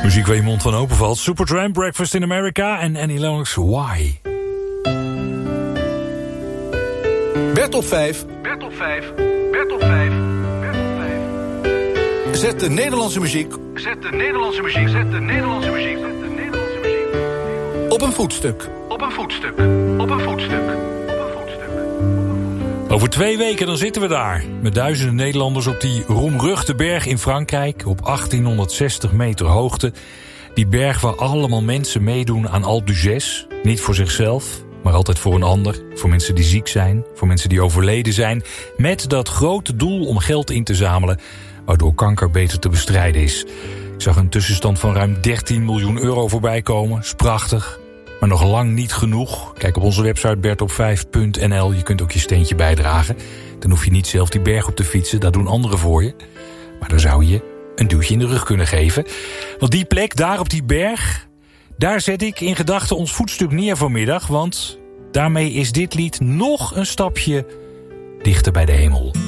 Muziek waar je mond van openvalt. Supertramp, Breakfast in America en Annie Lennox, Why? Bert op 5. Bert op 5. Bert op 5. Bert op 5. Zet de Nederlandse muziek. Zet de Nederlandse muziek. Zet de Nederlandse muziek. Zet de Nederlandse muziek. Op een voetstuk. Op een voetstuk. Op een voetstuk. Op een voetstuk. Over 2 weken dan zitten we daar. Met duizenden Nederlanders op die roemruchte berg in Frankrijk. Op 1860 meter hoogte. Die berg waar allemaal mensen meedoen aan Alpe d'Huez. Niet voor zichzelf, maar altijd voor een ander. Voor mensen die ziek zijn. Voor mensen die overleden zijn. Met dat grote doel om geld in te zamelen. Waardoor kanker beter te bestrijden is. Ik zag een tussenstand van ruim 13 miljoen euro voorbij komen. Is prachtig. Maar nog lang niet genoeg. Kijk op onze website bertop5.nl. Je kunt ook je steentje bijdragen. Dan hoef je niet zelf die berg op te fietsen. Dat doen anderen voor je. Maar dan zou je een duwtje in de rug kunnen geven. Want die plek, daar op die berg, daar zet ik in gedachten ons voetstuk neer vanmiddag. Want daarmee is dit lied nog een stapje dichter bij de hemel.